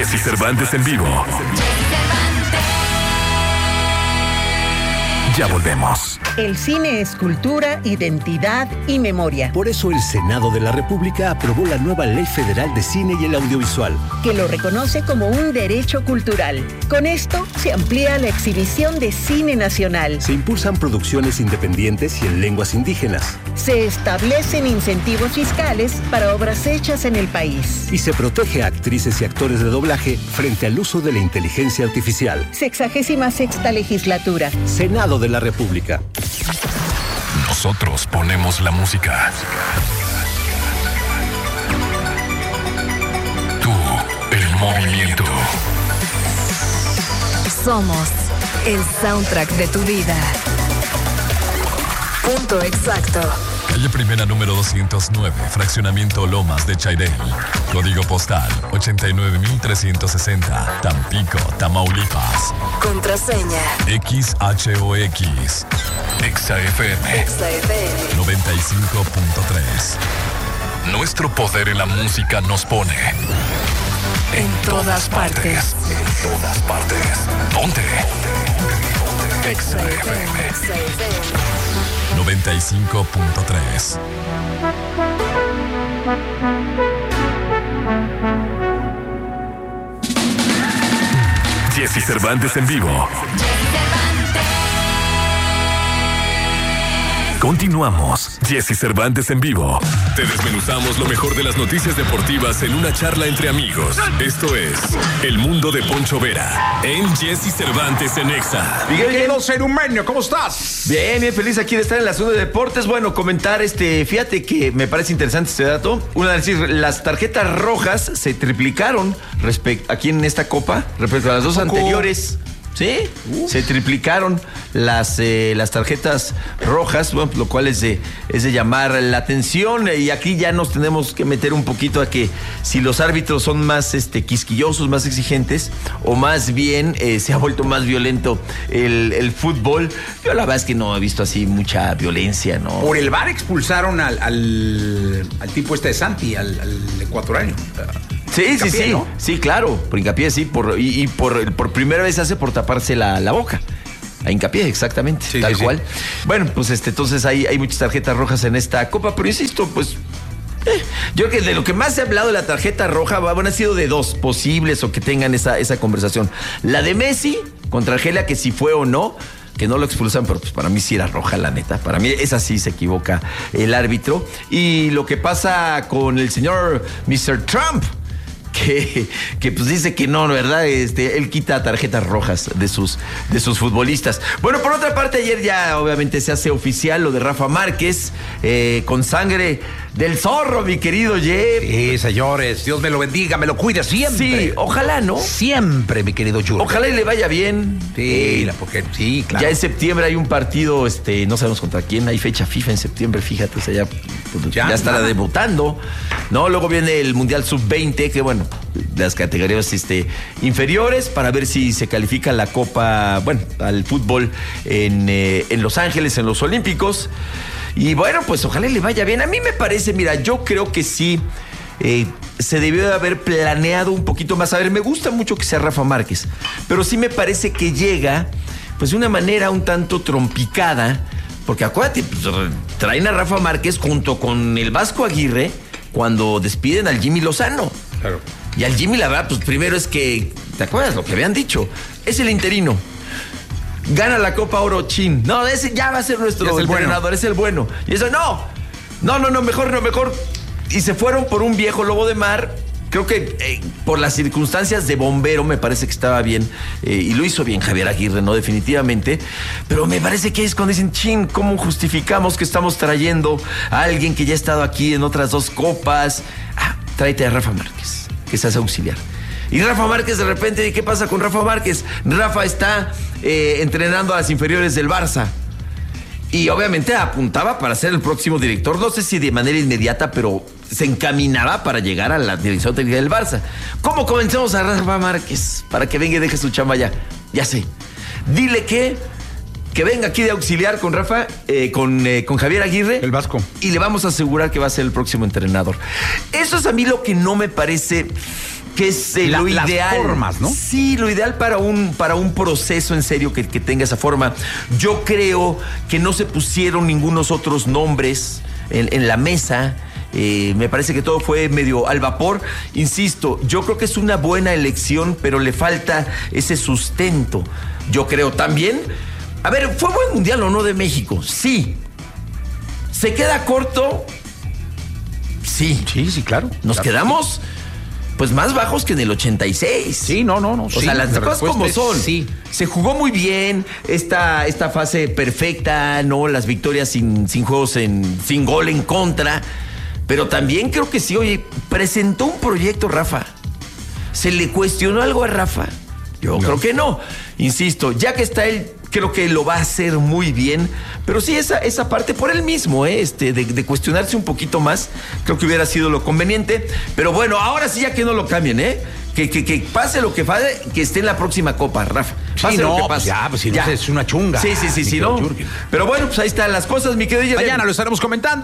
Jessy Cervantes en vivo. Ya volvemos. El cine es cultura, identidad y memoria. Por eso el Senado de la República aprobó la nueva Ley Federal de Cine y el Audiovisual, que lo reconoce como un derecho cultural. Con esto se amplía la exhibición de cine nacional. Se impulsan producciones independientes y en lenguas indígenas. Se establecen incentivos fiscales para obras hechas en el país. Y se protege a actrices y actores de doblaje frente al uso de la inteligencia artificial. 66ª legislatura. Senado de la República. Nosotros ponemos la música. Tú, el movimiento. Somos el soundtrack de tu vida. Punto exacto. Calle Primera número 209, Fraccionamiento Lomas de Chairel. Código postal 89360, Tampico, Tamaulipas. Contraseña XHOX. ExaFM 95.3. Nuestro poder en la música nos pone en todas partes. En todas partes. ¿Dónde? ExaFM 95.3. Jessy Cervantes en vivo. Continuamos. Jessy Cervantes en vivo. Te desmenuzamos lo mejor de las noticias deportivas en una charla entre amigos. Esto es El Mundo de Poncho Vera en Jessy Cervantes en Exa. Miguel Cerumenio, ¿cómo estás? Bien, bien feliz aquí de estar en la zona de deportes. Bueno, comentar fíjate que me parece interesante este dato. Las tarjetas rojas se triplicaron aquí en esta copa respecto a las dos anteriores. Sí, se triplicaron las tarjetas rojas, bueno, lo cual es de llamar la atención. Y aquí ya nos tenemos que meter un poquito a que si los árbitros son más quisquillosos, más exigentes, o más bien se ha vuelto más violento el fútbol. Yo la verdad es que no he visto así mucha violencia, ¿no? Por el VAR expulsaron al tipo de Santi, al ecuatoriano. Sí, Hincapié, sí, ¿no? sí, claro, por Hincapié, sí, por primera vez hace por taparse la boca. A Hincapié, exactamente, sí, tal sí, cual. Sí. Bueno, pues entonces hay muchas tarjetas rojas en esta copa, pero insisto, pues yo creo que de lo que más se ha hablado de la tarjeta roja, bueno, ha sido de dos posibles o que tengan esa conversación. La de Messi contra Argelia, que si fue o no, que no lo expulsan, pero pues para mí sí era roja, la neta. Para mí esa sí se equivoca el árbitro. Y lo que pasa con el señor Mr. Trump, que pues dice que no, ¿verdad? Él quita tarjetas rojas de sus futbolistas. Bueno, por otra parte, ayer ya obviamente se hace oficial lo de Rafa Márquez, con sangre del zorro, mi querido Jeff. Sí, señores, Dios me lo bendiga, me lo cuide siempre. Sí, ojalá, ¿no? Siempre, mi querido Jürgen. Ojalá y le vaya bien. Sí, porque sí, claro. Ya en septiembre hay un partido, no sabemos contra quién, hay fecha FIFA en septiembre, fíjate, o sea, ya estará debutando, ¿no? Luego viene el Mundial Sub-20, que bueno, las categorías inferiores, para ver si se califica la Copa, bueno, al fútbol en Los Ángeles, en los Olímpicos. Y bueno, pues ojalá le vaya bien. A mí me parece, mira, yo creo que sí se debió de haber planeado un poquito más. A ver, me gusta mucho que sea Rafa Márquez, pero sí me parece que llega pues de una manera un tanto trompicada, porque acuérdate, pues, traen a Rafa Márquez junto con el Vasco Aguirre cuando despiden al Jimmy Lozano. Claro. Y al Jimmy, la verdad, pues primero es que, ¿te acuerdas lo que habían dicho? Es el interino. Gana la Copa Oro Chin. No, ese ya va a ser nuestro entrenador, es el bueno. Y eso, no, mejor. Y se fueron por un viejo lobo de mar. Creo que por las circunstancias de bombero me parece que estaba bien. Y lo hizo bien Javier Aguirre, ¿no? Definitivamente. Pero me parece que es cuando dicen, chin, ¿cómo justificamos que estamos trayendo a alguien que ya ha estado aquí en otras dos copas? Tráete a Rafa Márquez, que se hace auxiliar. Y Rafa Márquez, de repente, ¿qué pasa con Rafa Márquez? Rafa está entrenando a las inferiores del Barça. Y obviamente apuntaba para ser el próximo director, no sé si de manera inmediata, pero se encaminaba para llegar a la dirección técnica del Barça. ¿Cómo convencemos a Rafa Márquez para que venga y deje su chamba allá? Ya sé. Dile que venga aquí de auxiliar con Rafa, con Javier Aguirre. El Vasco. Y le vamos a asegurar que va a ser el próximo entrenador. Eso es a mí lo que no me parece que es lo ideal. Las formas, ¿no? Sí, lo ideal para un proceso en serio que tenga esa forma. Yo creo que no se pusieron ningunos otros nombres en la mesa. Me parece que todo fue medio al vapor. Insisto, yo creo que es una buena elección, pero le falta ese sustento. Yo creo también. A ver, ¿fue buen mundial o no de México? Sí. ¿Se queda corto? Sí. Sí, claro. Nos quedamos pues más bajos que en el 86. Sí, no. O sea, las cosas como son. Sí. Se jugó muy bien esta fase perfecta, ¿no? Las victorias sin juegos sin gol en contra. Pero también creo que sí, oye, presentó un proyecto, Rafa. ¿Se le cuestionó algo a Rafa? Yo creo que no. Insisto, ya que está él, creo que lo va a hacer muy bien. Pero sí, esa parte por él mismo, de cuestionarse un poquito más, creo que hubiera sido lo conveniente. Pero bueno, ahora sí ya que no lo cambien, Que pase lo que pase, que esté en la próxima Copa, Rafa. Pase lo que pase. Pues si no es una chunga. Sí, ¿no? Pero bueno, pues ahí están las cosas, mi querido. Mañana lo estaremos comentando.